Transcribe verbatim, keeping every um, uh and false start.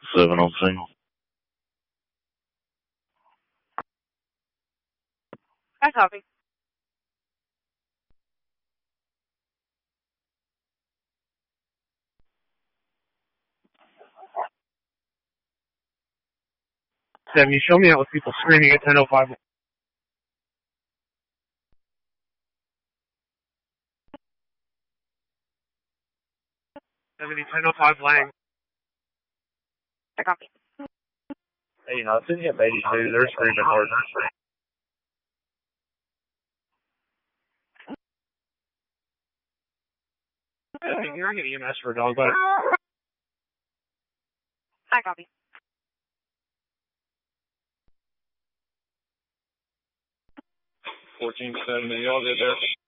Seven on scene. I copy. Sam, you show me that with people screaming at ten oh five. seventy, ten oh five Lang. I copy. Hey, nothing yet, eighty-two. They're screaming hard. Hey, you're not getting E M S for a dog bite. I copy. fourteen seventy, y'all get there.